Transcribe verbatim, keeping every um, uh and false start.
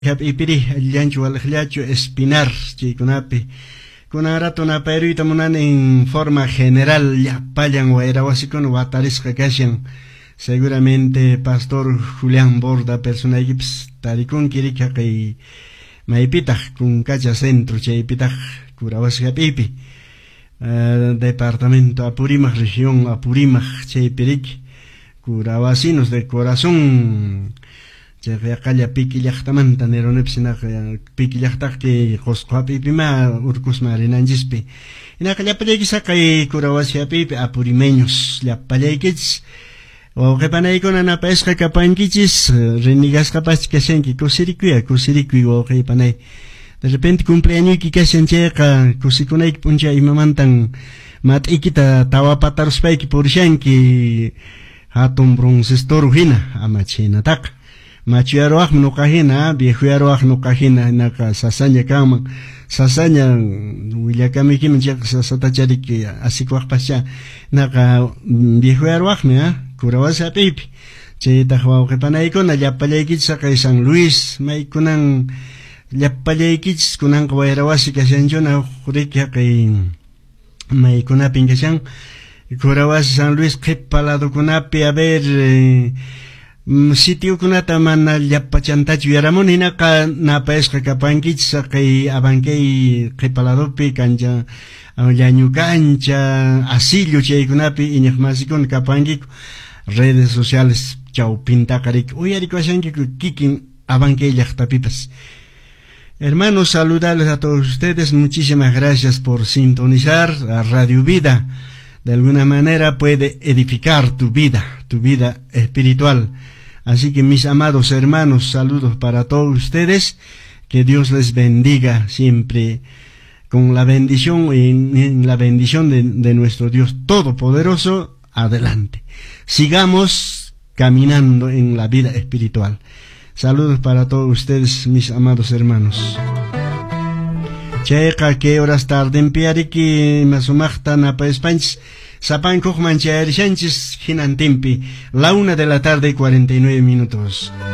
Ipiri allanchu aljachu espinar chikunapi kunarato na peruita munan en forma general ya payan wairawasicon watarisca kashan seguramente pastor Julián Borda persona equips tarikun kirika kay maipita kun kacha centro chaypita kurawasca pipi uh, departamento Apurímac región Apurímac chaypirik kurawasinos de corazón Chaqalla piki llaqtamanta neronepsinaqa piki llaqtaqti qusqapipiman urkus marinanchikpi inaqa llapallaykisaqa kurawasyapipi apurimeños llapallaykichis wawqipanaykuna napasqa kapankichis rinigasqapas kashanki kusirikuya kusirikuy wawqipanay de repente cumpleañuyki kashan chayqa kusikunayki puncha imamantan mat'ikita tawapatarspayki purishanki hatun broncestoru hina ama chaynataqa machuyaruaq nuqahina viejuyaruaq nuqahina naka sasaña kama sasaña willakamikimi chayqa sasatachariki asikuwaqpascha naka viejuyaruaqmi kurawasyapipi chaytaq wawqipanaykuna llapallaykichis kay San Luis maykunan llapallaykichis kunanqa wayrawasi kashanchuna riki kay maykunapin kashan kurawasi San Luis qhipaladukunapi a ver eh, sitio kunata mana llapachantachu yaramun hinaqa napasqa kapankichis kay abankay qhipaladupi kancha llañu kancha asillo chaykunapi iñaqmasikuna kapankiku redes sociales chawpintaqa uyarikuashankiku kikin abankay llaqtapipas. Hermanos, saludarles a todos ustedes, muchísimas gracias por sintonizar a Radio Vida. De alguna manera puede edificar tu vida, tu vida espiritual. Así que mis amados hermanos, saludos para todos ustedes, que Dios les bendiga siempre con la bendición, en, en la bendición de, de nuestro Dios Todopoderoso, adelante. Sigamos caminando en la vida espiritual. Saludos para todos ustedes, mis amados hermanos. Chayqa que horas tarde en piariki masumaqta napa espanchis sapan kuqman chayarishanchis hinantinpi la una de la tarde y cuarenta y nueve minutos.